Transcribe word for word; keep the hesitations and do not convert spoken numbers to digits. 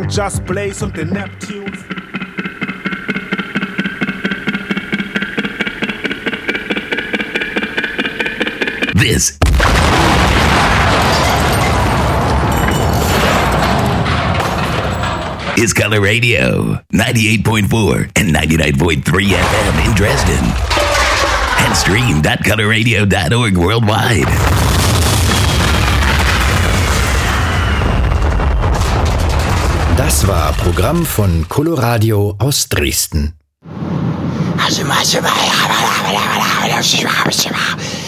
Just play something Neptune. This is Color Radio, ninety-eight point four and ninety-nine point three F M in Dresden. And stream dot color radio dot org worldwide. Das war Programm von Coloradio aus Dresden.